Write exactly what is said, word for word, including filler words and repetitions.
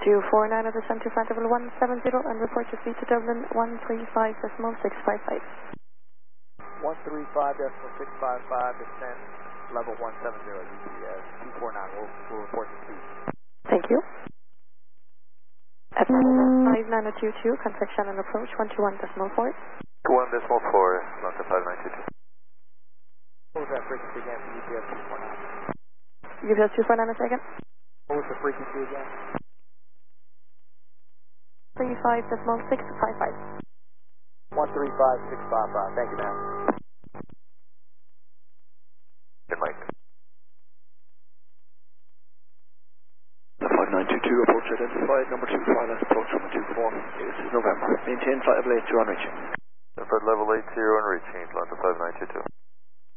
two four nine at the centre flight level one seven zero and report your speed to Dublin one three five decimal six five five. one three five decimal six five five, descend level one seven zero, U T S two four nine, we'll, we'll report the speed. Thank you. At five nine two two, contact Shannon approach one two one decimal four. one decimal four, London five nine two two. What was that frequency again for U T S two four nine? U T S two four nine a second. What was the frequency again? three five decimal six five five. one three five six five five, thank you, ma'am. Good, Mike. five nine two two, approach identified, number two, flight left approach number two four. This is November. Maintain flight level eight two on reaching. Flight level eight zero and reaching, London five nine two two.